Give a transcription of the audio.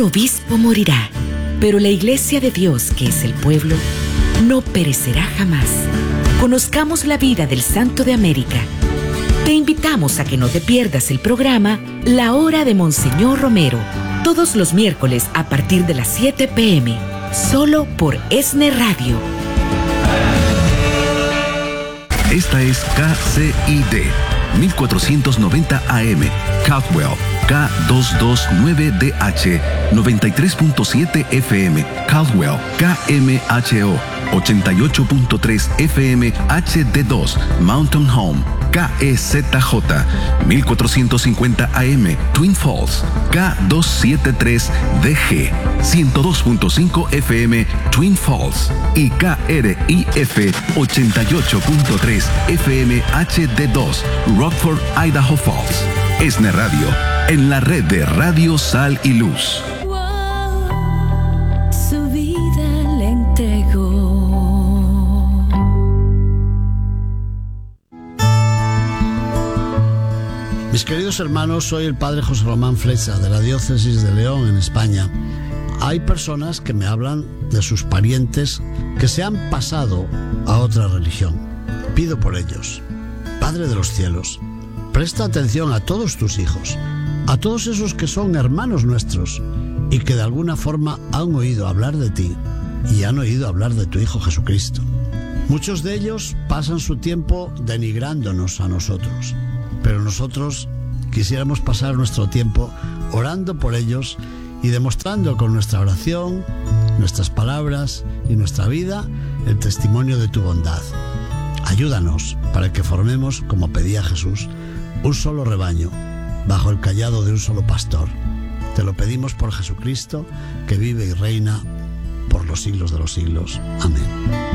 obispo morirá, pero la Iglesia de Dios, que es el pueblo, no perecerá jamás. Conozcamos la vida del Santo de América. Te invitamos a que no te pierdas el programa La Hora de Monseñor Romero, todos los miércoles a partir de las 7 p.m., solo por ESNE Radio. Esta es KCID 1490 AM, Caldwell, K229DH, 93.7 FM, Caldwell, KMHO, 88.3 FM, HD2, Mountain Home, KEZJ, 1450 AM, Twin Falls, K273DG, 102.5 FM, Twin Falls, y KRIF, 88.3 FM, HD2, Rockford, Idaho Falls. ESNE Radio, en la red de Radio Sal y Luz. Su vida le entregó. Mis queridos hermanos, soy el padre José Román Flecha, de la diócesis de León, en España. Hay personas que me hablan de sus parientes que se han pasado a otra religión. Pido por ellos. Padre de los cielos, presta atención a todos tus hijos, a todos esos que son hermanos nuestros y que de alguna forma han oído hablar de ti y han oído hablar de tu Hijo Jesucristo. Muchos de ellos pasan su tiempo denigrándonos a nosotros, pero nosotros quisiéramos pasar nuestro tiempo orando por ellos y demostrando con nuestra oración, nuestras palabras y nuestra vida el testimonio de tu bondad. Ayúdanos para que formemos, como pedía Jesús, un solo rebaño, bajo el cayado de un solo pastor. Te lo pedimos por Jesucristo, que vive y reina por los siglos de los siglos. Amén.